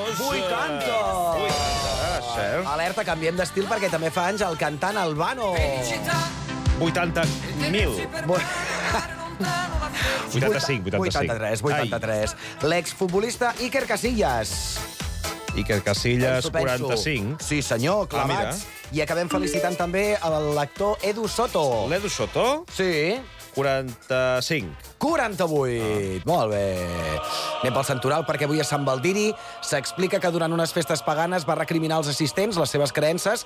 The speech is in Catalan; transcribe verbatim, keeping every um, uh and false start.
dos... vuitanta! vuitanta, cert. Alerta, canviem d'estil perquè també fa anys el cantant Albano. vuitanta mil. vuitanta-cinc, vuitanta-cinc. vuitanta-tres, vuitanta-tres. L'exfutbolista Iker Casillas. Iker Casillas, Penso, penso. quaranta-cinc. Sí, senyor, clavats. I acabem felicitant també l'actor Edu Soto. L'Edu Soto, Sí, quaranta-cinc. quaranta-vuit. Molt bé. Anem pel Santoral perquè avui a Sant Baldiri s'explica que durant unes festes paganes va recriminar als assistents les seves creences